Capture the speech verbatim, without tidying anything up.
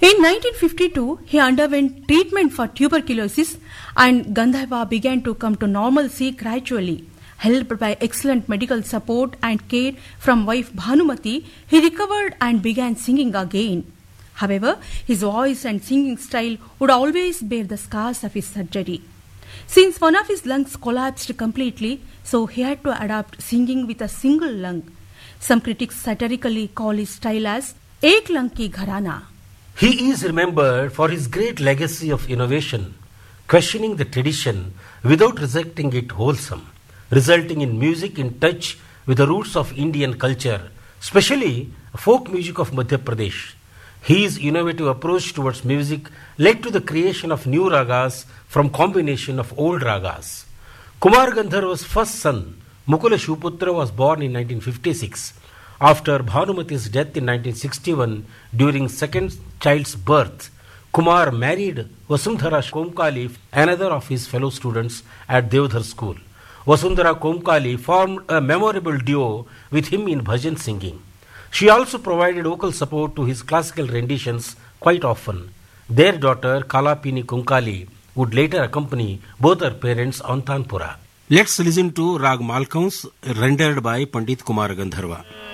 In nineteen fifty-two, he underwent treatment for tuberculosis and Gandharva began to come to normalcy gradually. Helped by excellent medical support and care from wife Bhanumati, he recovered and began singing again. However, his voice and singing style would always bear the scars of his surgery. Since one of his lungs collapsed completely, so he had to adapt singing with a single lung. Some critics satirically call his style as Ek Lung Ki Gharana. He is remembered for his great legacy of innovation, questioning the tradition without rejecting it wholesome, resulting in music in touch with the roots of Indian culture, especially folk music of Madhya Pradesh. His innovative approach towards music led to the creation of new ragas from combination of old ragas. Kumar Gandharva's first son, Mukula Shivputra, was born in nineteen fifty-six. After Bhanumati's death in nineteen sixty-one, during second child's birth, Kumar married Vasundhara Komkali, another of his fellow students at Devdhar school. Vasundhara Komkali formed a memorable duo with him in bhajan singing. She also provided vocal support to his classical renditions quite often. Their daughter, Kalapini Komkali, would later accompany both her parents on Tanpura. Let's listen to Rag Malkaun's rendered by Pandit Kumar Gandharva.